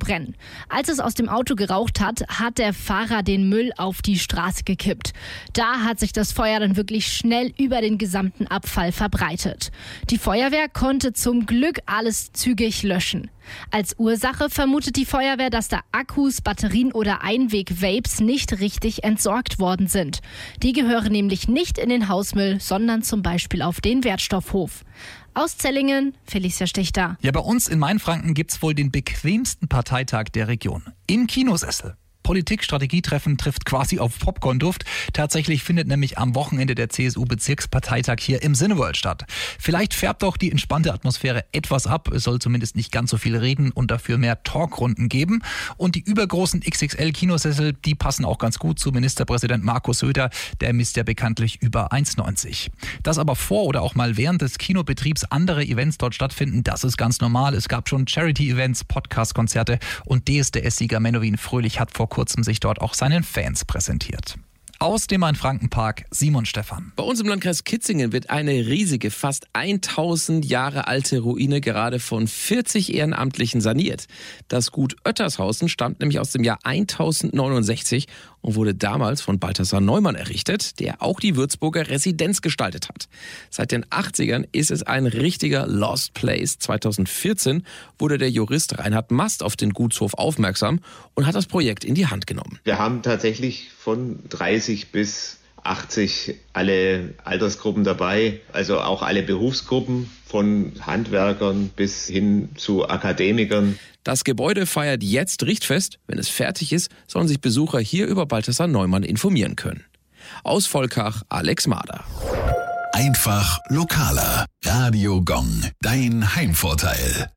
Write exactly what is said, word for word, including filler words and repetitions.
brennen. Als es aus dem Auto geraucht hat, hat der Fahrer den Müll auf die Straße gekippt. Da hat sich das Feuer dann wirklich schnell über den gesamten Abfall verbreitet. Die Feuerwehr konnte zum Glück alles zügig löschen. Als Ursache vermutet die Feuerwehr, dass da Akkus, Batterien oder Einweg-Vapes nicht richtig entsorgt worden sind. Die gehören nämlich nicht in den Hausmüll, sondern zum Beispiel auf den Wertstoffhof. Aus Zellingen, Felicia Stichter. Ja, bei uns in Mainfranken gibt's wohl den bequemsten Parteitag der Region. Im Kinosessel. Politik-Strategietreffen trifft quasi auf Popcorn-Duft. Tatsächlich findet nämlich am Wochenende der C S U-Bezirksparteitag hier im Cineworld statt. Vielleicht färbt auch die entspannte Atmosphäre etwas ab. Es soll zumindest nicht ganz so viel reden und dafür mehr Talkrunden geben. Und die übergroßen X X L-Kinosessel, die passen auch ganz gut zu Ministerpräsident Markus Söder. Der misst ja bekanntlich über eins neunzig. Dass aber vor oder auch mal während des Kinobetriebs andere Events dort stattfinden, das ist ganz normal. Es gab schon Charity-Events, Podcast-Konzerte und D S D S-Sieger Menowin Fröhlich hat vor kurzem sich dort auch seinen Fans präsentiert. Aus dem Main-Franken-Park, Simon Stephan. Bei uns im Landkreis Kitzingen wird eine riesige, fast tausend Jahre alte Ruine gerade von vierzig Ehrenamtlichen saniert. Das Gut Oettershausen stammt nämlich aus dem Jahr tausendneunundsechzig und wurde damals von Balthasar Neumann errichtet, der auch die Würzburger Residenz gestaltet hat. Seit den achtzigern ist es ein richtiger Lost Place. zweitausendvierzehn wurde der Jurist Reinhard Mast auf den Gutshof aufmerksam und hat das Projekt in die Hand genommen. Wir haben tatsächlich von dreißig bis achtzig alle Altersgruppen dabei, also auch alle Berufsgruppen, von Handwerkern bis hin zu Akademikern. Das Gebäude feiert jetzt Richtfest. Wenn es fertig ist, sollen sich Besucher hier über Balthasar Neumann informieren können. Aus Volkach, Alex Mader. Einfach lokaler. Radio Gong, dein Heimvorteil.